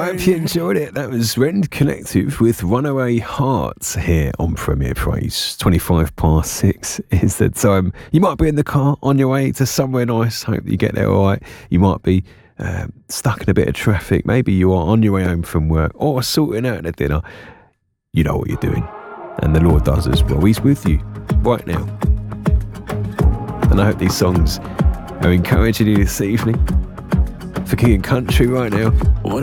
hope you enjoyed it. That was Rend Collective with Runaway Hearts here on Premier Praise. 6 is the time. You might be in the car on your way to somewhere nice. Hope you get there all right. You might be stuck in a bit of traffic. Maybe you are on your way home from work or sorting out the dinner. You know what you're doing. And the Lord does as well. He's with you right now. And I hope these songs are encouraging you this evening. For King and Country right now.